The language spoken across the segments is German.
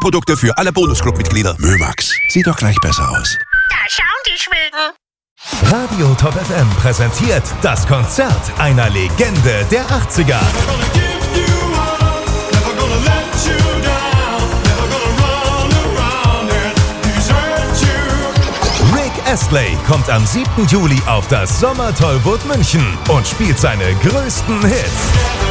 Sonderprodukte für alle Bonusclub-Mitglieder. Mömax, sieht doch gleich besser aus. Da schauen die Schweden. Radio Top FM präsentiert das Konzert einer Legende der 80er. Rick Astley kommt am 7. Juli auf das Sommertollwood München und spielt seine größten Hits.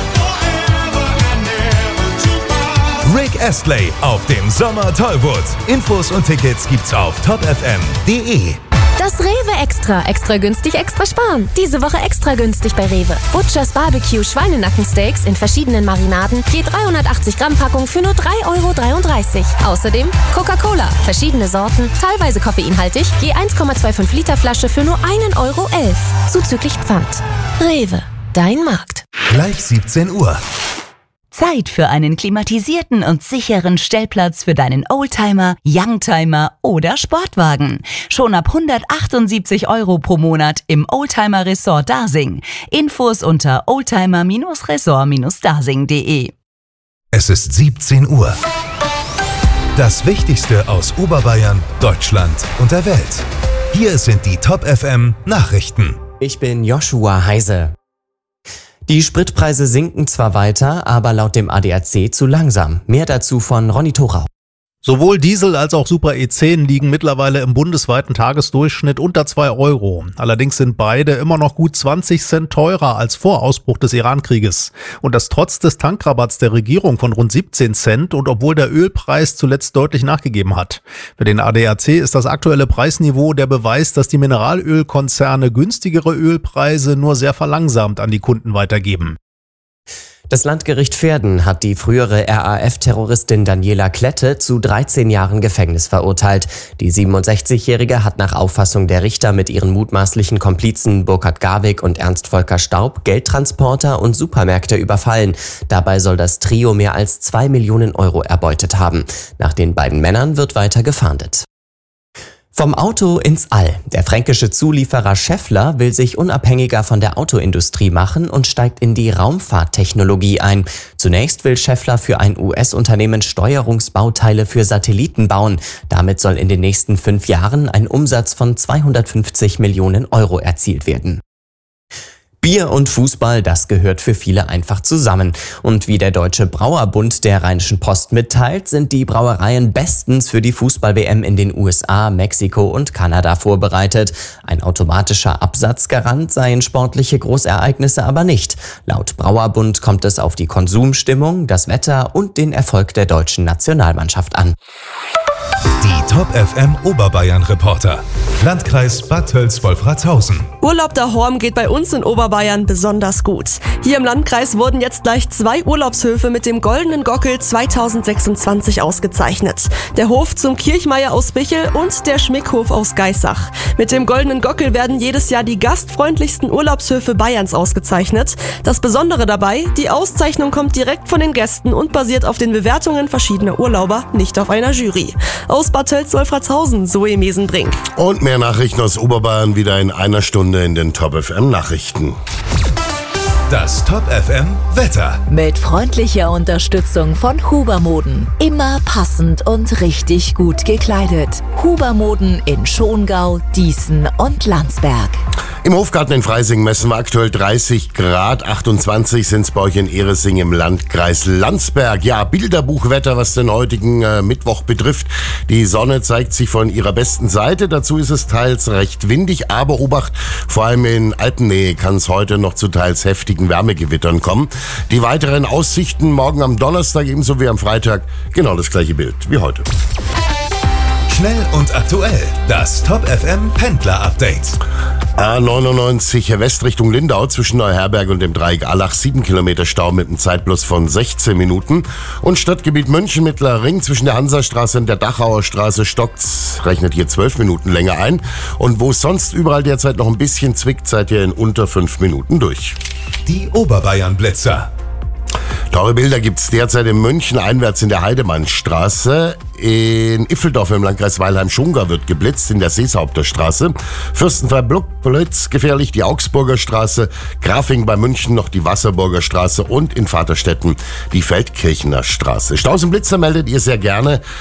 Rick Astley auf dem Sommertollwood. Infos und Tickets gibt's auf topfm.de. Das Rewe Extra günstig, extra sparen. Diese Woche extra günstig bei Rewe. Butchers Barbecue Schweinenackensteaks in verschiedenen Marinaden, je 380 Gramm Packung für nur 3,33 €. Außerdem Coca-Cola, verschiedene Sorten, teilweise koffeinhaltig, je 1,25 Liter Flasche für nur 1,11 €. Zuzüglich Pfand. Rewe, dein Markt. Gleich 17 Uhr. Zeit für einen klimatisierten und sicheren Stellplatz für deinen Oldtimer, Youngtimer oder Sportwagen. Schon ab 178 € pro Monat im Oldtimer Resort Dasing. Infos unter oldtimer-resort-dasing.de. Es ist 17 Uhr. Das Wichtigste aus Oberbayern, Deutschland und der Welt. Hier sind die Top FM Nachrichten. Ich bin Joshua Heise. Die Spritpreise sinken zwar weiter, aber laut dem ADAC zu langsam. Mehr dazu von Ronny Thorau. Sowohl Diesel als auch Super E10 liegen mittlerweile im bundesweiten Tagesdurchschnitt unter 2 €. Allerdings sind beide immer noch gut 20 Cent teurer als vor Ausbruch des Iran-Krieges. Und das trotz des Tankrabatts der Regierung von rund 17 Cent und obwohl der Ölpreis zuletzt deutlich nachgegeben hat. Für den ADAC ist das aktuelle Preisniveau der Beweis, dass die Mineralölkonzerne günstigere Ölpreise nur sehr verlangsamt an die Kunden weitergeben. Das Landgericht Verden hat die frühere RAF-Terroristin Daniela Klette zu 13 Jahren Gefängnis verurteilt. Die 67-Jährige hat nach Auffassung der Richter mit ihren mutmaßlichen Komplizen Burkhard Garwig und Ernst Volker Staub Geldtransporter und Supermärkte überfallen. Dabei soll das Trio mehr als 2 Millionen € erbeutet haben. Nach den beiden Männern wird weiter gefahndet. Vom Auto ins All. Der fränkische Zulieferer Schaeffler will sich unabhängiger von der Autoindustrie machen und steigt in die Raumfahrttechnologie ein. Zunächst will Schaeffler für ein US-Unternehmen Steuerungsbauteile für Satelliten bauen. Damit soll in den nächsten 5 Jahren ein Umsatz von 250 Millionen € erzielt werden. Bier und Fußball, das gehört für viele einfach zusammen. Und wie der Deutsche Brauerbund der Rheinischen Post mitteilt, sind die Brauereien bestens für die Fußball-WM in den USA, Mexiko und Kanada vorbereitet. Ein automatischer Absatzgarant seien sportliche Großereignisse aber nicht. Laut Brauerbund kommt es auf die Konsumstimmung, das Wetter und den Erfolg der deutschen Nationalmannschaft an. Die Top FM Oberbayern Reporter. Landkreis Bad Tölz-Wolfratshausen. Urlaub daheim geht bei uns in Oberbayern besonders gut. Hier im Landkreis wurden jetzt gleich 2 Urlaubshöfe mit dem Goldenen Gockel 2026 ausgezeichnet. Der Hof zum Kirchmeier aus Bichel und der Schmickhof aus Geissach. Mit dem Goldenen Gockel werden jedes Jahr die gastfreundlichsten Urlaubshöfe Bayerns ausgezeichnet. Das Besondere dabei, die Auszeichnung kommt direkt von den Gästen und basiert auf den Bewertungen verschiedener Urlauber, nicht auf einer Jury. Aus Bad Tölz-Wolfratshausen, Zoe Mesenbrink. Und mehr Nachrichten aus Oberbayern wieder in einer Stunde in den Top FM Nachrichten. Das Top FM Wetter. Mit freundlicher Unterstützung von Hubermoden. Immer passend und richtig gut gekleidet. Hubermoden in Schongau, Dießen und Landsberg. Im Hofgarten in Freising messen wir aktuell 30 Grad, 28 sind es bei euch in Ehresing im Landkreis Landsberg. Ja, Bilderbuchwetter, was den heutigen Mittwoch betrifft. Die Sonne zeigt sich von ihrer besten Seite. Dazu ist es teils recht windig, aber Obacht, vor allem in Alpennähe kann es heute noch zu teils heftigen Wärmegewittern kommen. Die weiteren Aussichten morgen am Donnerstag ebenso wie am Freitag, genau das gleiche Bild wie heute. Schnell und aktuell, das Top FM Pendler Update. A99 West Richtung Lindau zwischen Neuherberg und dem Dreieck Allach 7 Kilometer Stau mit einem Zeitplus von 16 Minuten. Und Stadtgebiet München Mittlerer Ring zwischen der Hansastraße und der Dachauer Straße stockt's, rechnet hier 12 Minuten länger ein. Und wo es sonst überall derzeit noch ein bisschen zwickt, seid ihr in unter 5 Minuten durch. Die Oberbayern Blitzer. Teure Bilder gibt's derzeit in München einwärts in der Heidemannstraße. In Iffeldorf im Landkreis Weilheim-Schongau wird geblitzt in der Seeshaupter Straße. Fürstenfeldbruck gefährlich die Augsburger Straße. Grafing bei München noch die Wasserburger Straße und in Vaterstetten die Feldkirchener Straße. Staus und Blitzer meldet ihr sehr gerne